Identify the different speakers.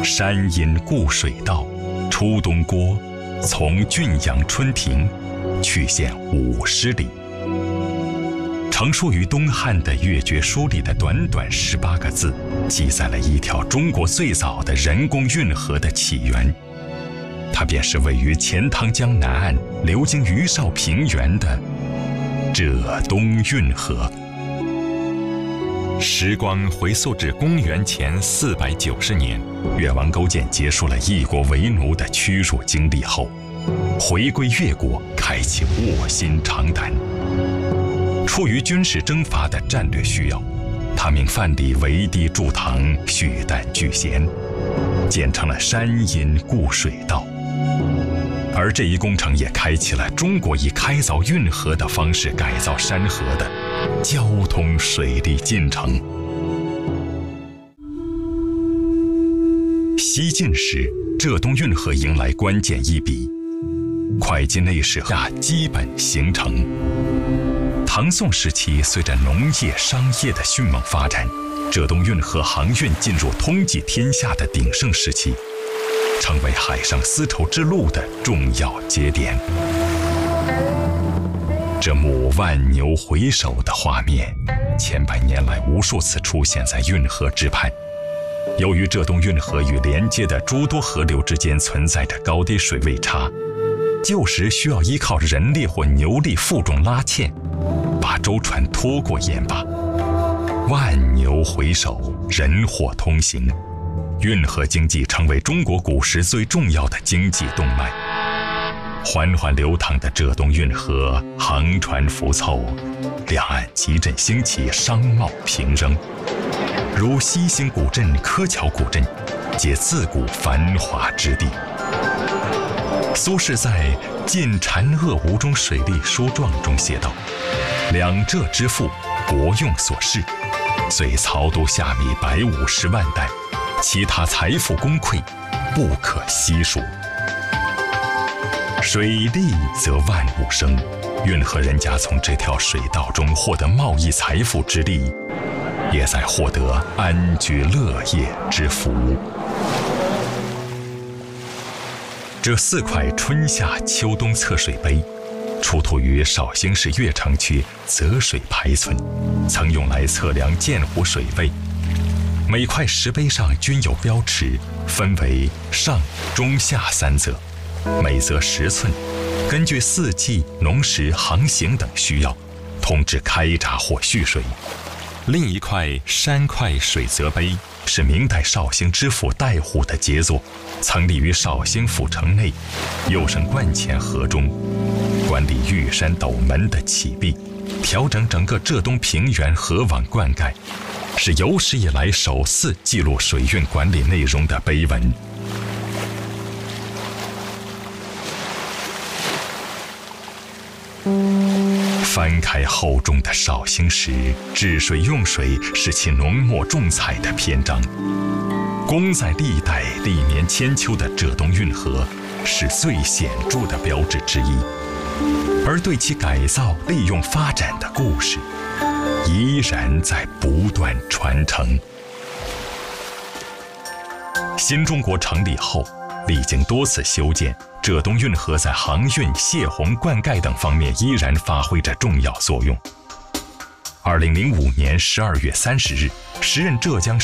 Speaker 1: 山阴固水道出东郭，从浚阳春亭去县50里。成书于东汉的《越绝书》里的短短18个字，记载了一条中国最早的人工运河的起源，它便是位于钱塘江南岸、流经余邵平原的浙东运河。时光回溯至公元前490年，越王勾践结束了一国为奴的屈辱经历后，回归越国，开启卧薪尝胆。出于军事征伐的战略需要，他命范蠡围堤筑塘，蓄弹聚贤，建成了山阴固水道。而这一工程也开启了中国以开凿运河的方式改造山河的交通水利进程。西晋时，浙东运河迎来关键一笔，会稽内史下基本形成。唐宋时期，随着农业、商业的迅猛发展，浙东运河航运进入通济天下的鼎盛时期，成为海上丝绸之路的重要节点。这幕万牛回首的画面，千百年来无数次出现在运河之畔。由于浙东运河与连接的诸多河流之间存在着高低水位差，旧时需要依靠人力或牛力负重拉纤，把舟船拖过盐巴。万牛回首，人货通行，运河经济成为中国古时最重要的经济动脉。缓缓流淌的浙东运河，航船浮凑，两岸集镇兴起，商贸平仍，如西兴古镇、柯桥古镇，皆自古繁华之地。苏轼在《晋蝉鄂吴中水利书状》中写道：“两浙之富，国用所恃，虽曹都下米150万担，其他财富功馈，不可悉数。”水利则万物生，运河人家从这条水道中获得贸易财富之利，也在获得安居乐业之福。这4块春夏秋冬测水碑，出土于绍兴市越城区泽水排村，曾用来测量建湖水位。每块石碑上均有标尺，分为上、中、下3则，每则10寸，根据四季、农时、航行等需要，通知开闸或蓄水。另一块山块水泽碑是明代绍兴知府戴虎的杰作，曾立于绍兴府城内，又生灌前河中，管理玉山斗门的起壁，调整整个浙东平原河网灌溉，是有史以来首次记录水运管理内容的碑文。翻开厚重的绍兴史，治水用水是其浓墨重彩的篇章。功在历代历年千秋的浙东运河是最显著的标志之一，而对其改造、利用、发展的故事依然在不断传承。新中国成立后，历经多次修建，浙东运河在航运、泄洪、灌溉等方面依然发挥着重要作用。2005年12月30日，时任浙江省